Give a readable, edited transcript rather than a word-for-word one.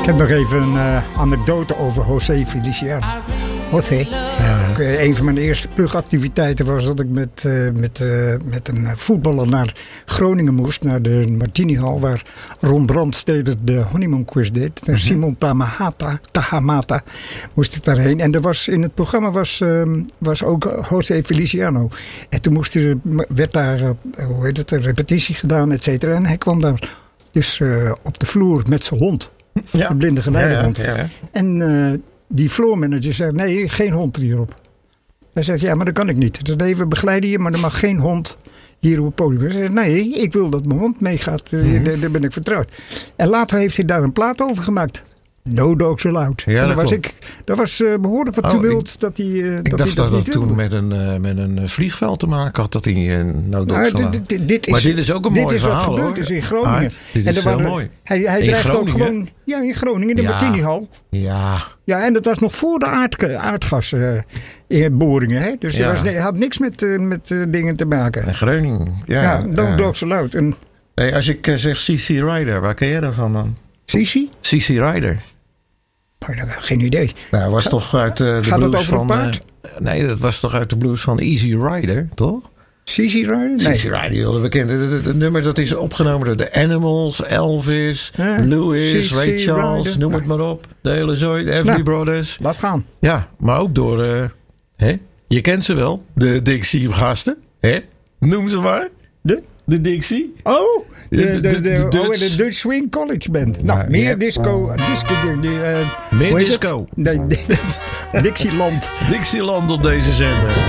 Ik heb nog even een anekdote over José Feliciano. José. Een van mijn eerste plugactiviteiten was dat ik met een voetballer naar Groningen moest. Naar de Martinihal, waar Ron Brandsteder de honeymoon quiz deed. En Simon Tahamata moest ik daarheen. En in het programma was ook José Feliciano. En toen werd daar een repetitie gedaan, et cetera. En hij kwam daar dus op de vloer met zijn hond. Ja. De blinde geleidehond. Ja. En die floormanager zei, nee, geen hond hierop. Hij zei, ja, maar dat kan ik niet. Dus even begeleiden je, maar er mag geen hond hier op het podium. Hij zei, nee, ik wil dat mijn hond meegaat. Daar ben ik vertrouwd. En later heeft hij daar een plaat over gemaakt. No Dogs Allowed. Ja, dat was behoorlijk wat tumult dat hij ik dacht dat het toen met een vliegveld te maken had. Dat hij No Dogs Allowed. Maar dit is ook een mooi verhaal, hoor. Dit is in Groningen. Dit is heel mooi. Hij dreigt ook gewoon... Ja, in Groningen, de Martinihal. Ja. Ja, en dat was nog voor de aardgasboringen. Hè? Dus hij had niks met dingen te maken. En Groningen. No Dogs Allowed. Hey, als ik zeg CC Rider, waar ken jij dat van dan? CC Rider. Geen idee. Nou, was toch uit de Gaat blues het over een paard? Nee, dat was toch uit de blues van Easy Rider, toch? CC Rider? Nee. CC Rider, heel bekend. Het nummer dat is opgenomen door de Animals, Elvis, Louis, Ray Charles, Rider. noem het maar op. De hele zooi, Everly Brothers. Laat gaan. Ja, maar ook door, je kent ze wel, de Dixie gasten. Noem ze maar. De Dixie. Oh, de Dutch Swing College Band. Nou, meer disco. Meer disco. Nee, Dixieland. Dixieland op deze zender.